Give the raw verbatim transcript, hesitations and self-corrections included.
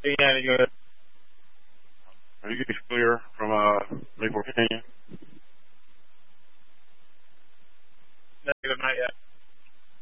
Yeah, any good. Are you getting clear from uh, Newport Canyon? Negative, not yet.